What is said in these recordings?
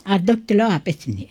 అర్ధోక్తిలో ఆపేసింది.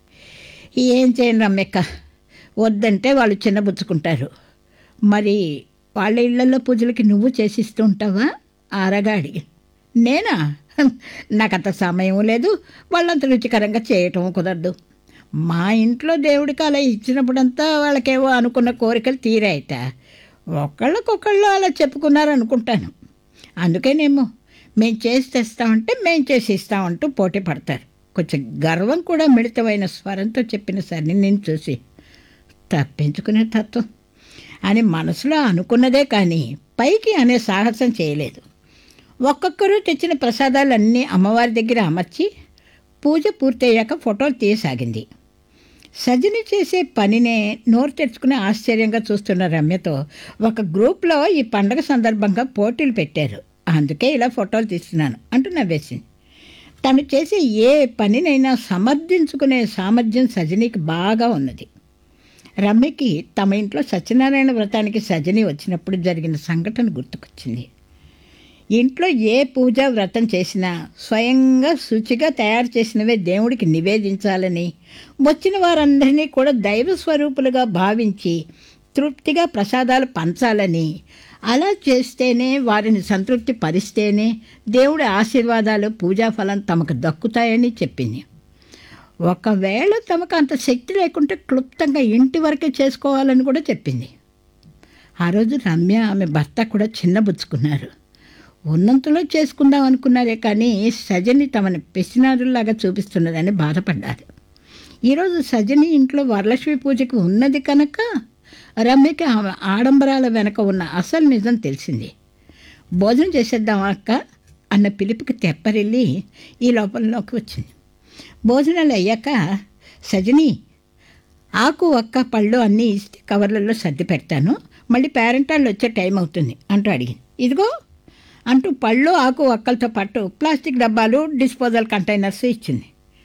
ఏం చేయను రమ్యక్క, వద్దంటే వాళ్ళు చిన్నబుచ్చుకుంటారు. మరి వాళ్ళ ఇళ్లలో పూజలకి నువ్వు చేసిస్తూ ఉంటావా? ఆరగా అడిగి. నేనా? నాకంత సమయం లేదు, వాళ్ళంత రుచికరంగా చేయటం కుదరదు. మా ఇంట్లో దేవుడికి అలా ఇచ్చినప్పుడంతా వాళ్ళకేవో అనుకున్న కోరికలు తీరాయట. ఒకళ్ళకొకళ్ళు అలా చెప్పుకున్నారనుకుంటాను. అందుకేనేమో మేము చేసి తెస్తామంటే మేము చేసి ఇస్తామంటూ పోటీ పడతారు. కొంచెం గర్వం కూడా మిళితమైన స్వరంతో చెప్పిన సరే నేను చూసి, తప్పించుకునే తత్వం అని మనసులో అనుకున్నదే కానీ పైకి అనే సాహసం చేయలేదు. ఒక్కొక్కరు తెచ్చిన ప్రసాదాలన్నీ అమ్మవారి దగ్గర అమర్చి పూజ పూర్తయ్యాక ఫోటోలు తీయసాగింది. సజని చేసే పనినే నోరు తెరుచుకుని ఆశ్చర్యంగా చూస్తున్న రమ్యతో ఒక గ్రూప్లో ఈ పండగ సందర్భంగా పోటీలు పెట్టారు, అందుకే ఇలా ఫోటోలు తీస్తున్నాను అంటూ నవ్వేసింది. తను చేసే ఏ పనినైనా సమర్థించుకునే సామర్థ్యం సజనీకి బాగా ఉన్నది. రమ్యకి తమ ఇంట్లో సత్యనారాయణ వ్రతానికి సజని వచ్చినప్పుడు జరిగిన సంఘటన గుర్తుకొచ్చింది. ఇంట్లో ఏ పూజ వ్రతం చేసినా స్వయంగా శుచిగా తయారు చేసినవే దేవుడికి నివేదించాలని, వచ్చిన వారందరినీ కూడా దైవ స్వరూపులుగా భావించి తృప్తిగా ప్రసాదాలు పంచాలని, అలా చేస్తేనే వారిని సంతృప్తి పరిస్తేనే దేవుడి ఆశీర్వాదాలు పూజాఫలం తమకు దక్కుతాయని చెప్పింది. ఒకవేళ తమకు అంత శక్తి లేకుంటే క్లుప్తంగా ఇంటి వరకే చేసుకోవాలని కూడా చెప్పింది. ఆ రోజు రమ్య ఆమె భర్త కూడా చిన్నబుచ్చుకున్నారు. ఉన్నంతలో చేసుకుందాం అనుకున్నారే కానీ సజని తమని పెసినారులాగా చూపిస్తున్నదని బాధపడ్డారు. ఈరోజు సజని ఇంట్లో వరలక్ష్మి పూజకి ఉన్నది కనుక రమ్యకి ఆమె ఆడంబరాల వెనక ఉన్న అసలు నిజం తెలిసింది. భోజనం చేసేద్దాం అక్క అన్న పిలుపుకి తెప్పరిల్లి ఈ లోపలలోకి వచ్చింది. భోజనాలు అయ్యాక సజని, ఆకు ఒక్క పళ్ళు అన్నీ ఇస్తే కవర్లలో సర్ది పెడతాను, మళ్ళీ పేరెంటాళ్ళు వచ్చే టైం అవుతుంది అంటూ అడిగింది. ఇదిగో అంటూ పళ్ళు ఆకు ఒక్కలతో పాటు ప్లాస్టిక్ డబ్బాలు డిస్పోజల్ కంటైనర్స్ ఇచ్చింది.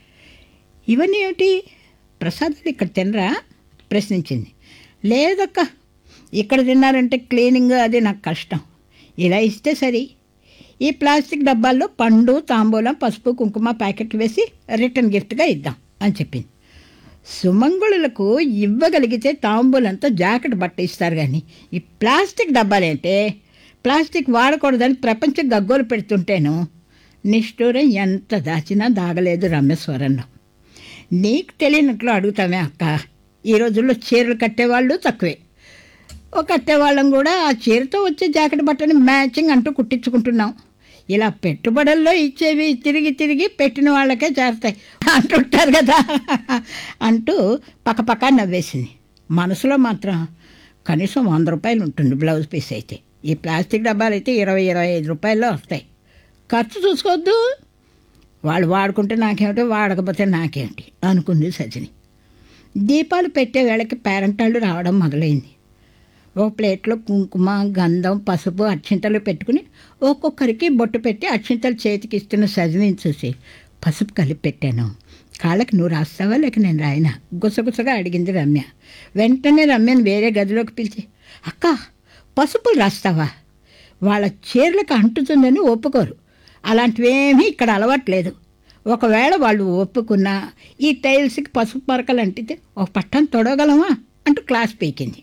ఇవన్నీ ఏమిటి, ప్రసాదాలు ఇక్కడ తినరా ప్రశ్నించింది. లేదక్క, ఇక్కడ తిన్నారంటే క్లీనింగ్ అది నాకు కష్టం, ఇలా ఇస్తే సరి. ఈ ప్లాస్టిక్ డబ్బాల్లో పండు, తాంబూలం, పసుపు, కుంకుమ ప్యాకెట్లు వేసి రిటర్న్ గిఫ్ట్గా ఇద్దాం అని చెప్పింది. సుమంగుళులకు ఇవ్వగలిగితే తాంబూలంతో జాకెట్ బట్ట ఇస్తారు, కానీ ఈ ప్లాస్టిక్ డబ్బాలేంటే, ప్లాస్టిక్ వాడకూడదని ప్రపంచం గగ్గోలు పెడుతుంటేను నిష్ఠూరం ఎంత దాచినా దాగలేదు రమ్యస్వరంలో. నీకు తెలియనట్లు అడుగుతామే అక్క, ఈ రోజుల్లో చీరలు కట్టేవాళ్ళు తక్కువే, కట్టేవాళ్ళం కూడా ఆ చీరతో వచ్చే జాకెట్ బట్టని మ్యాచింగ్ అంటూ కుట్టించుకుంటున్నాం. ఇలా పెట్టుబడుల్లో ఇచ్చేవి తిరిగి తిరిగి పెట్టిన వాళ్ళకే చేరతాయి అంటుంటారు కదా అంటూ పక్కపక్క నవ్వేసింది. మనసులో మాత్రం కనీసం 100 రూపాయలు ఉంటుంది బ్లౌజ్ పీస్ అయితే, ఈ ప్లాస్టిక్ డబ్బాలు అయితే 20-25 రూపాయల్లో వస్తాయి. ఖర్చు చూసుకోవద్దు, వాళ్ళు వాడుకుంటే నాకేమిటి, వాడకపోతే నాకేంటి అనుకుంది సజని. దీపాలు పెట్టే వేళకి పేరెంటాళ్ళు రావడం మొదలైంది. ఒక ప్లేట్లో కుంకుమ, గంధం, పసుపు, అక్షింతలు పెట్టుకుని ఒక్కొక్కరికి బొట్టు పెట్టి అక్షింతలు చేతికి ఇస్తున్న సజనిని చూసి, పసుపు కలిపి పెట్టాను, కాళ్ళకి నువ్వు రాస్తావా లేక నేను రాయనా గుసగుసగా అడిగింది రమ్య. వెంటనే రమ్యను వేరే గదిలోకి పిలిచి, అక్క పసుపులు రాస్తావా, వాళ్ళ చీరలకు అంటుతుందని ఒప్పుకోరు, అలాంటివేమీ ఇక్కడ అలవాట్లేదు. ఒకవేళ వాళ్ళు ఒప్పుకున్నా ఈ టైల్స్కి పసుపు మరకలు అంటితే ఒక పట్టం తొడగలమా అంటూ క్లాస్ పీకింది.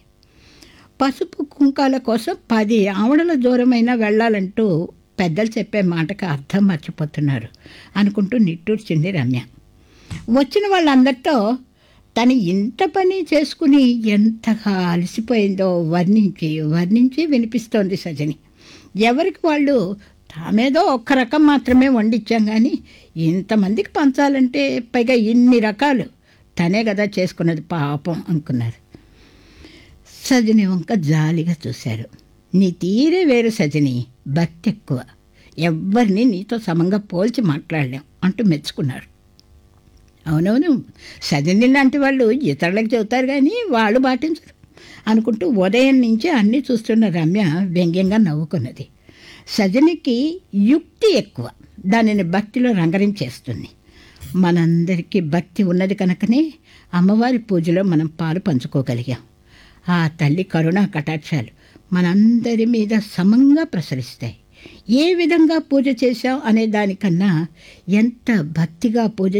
పసుపు కుంకాల కోసం 10 ఆమడల దూరమైనా వెళ్ళాలంటూ పెద్దలు చెప్పే మాటకు అర్థం మర్చిపోతున్నారు అనుకుంటూ నిట్టూర్చింది రమ్య. వచ్చిన వాళ్ళందరితో తను ఇంత పని చేసుకుని ఎంతగా అలసిపోయిందో వర్ణించి వర్ణించి వినిపిస్తోంది సజని. ఎవరికి వాళ్ళు తామేదో ఒక్క రకం మాత్రమే వండిచ్చాం, కానీ ఇంతమందికి పంచాలంటే పైగా ఇన్ని రకాలు తనే కదా చేసుకున్నది పాపం అనుకున్నారు. సజని వంక జాలిగా చూశారు. నీ తీరే వేరు సజని, భక్తి ఎక్కువ, ఎవ్వరిని నీతో సమంగా పోల్చి మాట్లాడలేం అంటూ మెచ్చుకున్నారు. అవునవును, సజని లాంటి వాళ్ళు ఇతరులకు చెబుతారు కానీ వాళ్ళు పాటించరు అనుకుంటూ ఉదయం నుంచి అన్నీ చూస్తున్న రమ్య వ్యంగ్యంగా నవ్వుకున్నది. సజనికి యుక్తి ఎక్కువ, దానిని భక్తిలో రంగరించేస్తుంది. మనందరికీ భక్తి ఉన్నది కనుకనే అమ్మవారి పూజలో మనం పాలు పంచుకోగలిగాం. ఆ తల్లి కరుణా కటాక్షాలు మనందరి మీద సమంగా ప్రసరిస్తాయి. ఏ విధంగా పూజ చేశాం అనే దానికన్నా ఎంత భక్తిగా పూజ